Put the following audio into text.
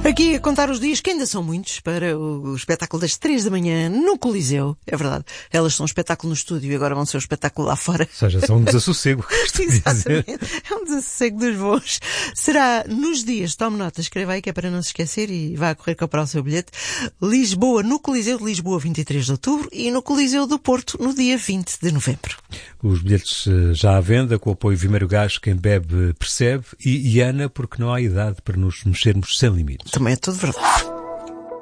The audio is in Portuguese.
Aqui a contar os dias, que ainda são muitos, para o espetáculo das 3 da manhã no Coliseu. É verdade. Elas são um espetáculo no estúdio e agora vão ser um espetáculo lá fora. Ou seja, são um desassossego. Exatamente. É um desassossego dos bons. Será nos dias, tome nota, escreva aí que é para não se esquecer e vá a correr comprar o seu bilhete. Lisboa, no Coliseu de Lisboa, 23 de outubro e no Coliseu do Porto, no dia 20 de novembro. Os bilhetes já à venda, com o apoio Vimeiro Gás, quem bebe percebe, e Ana, porque não há idade para nos mexermos sem limites. Também é tudo verdade.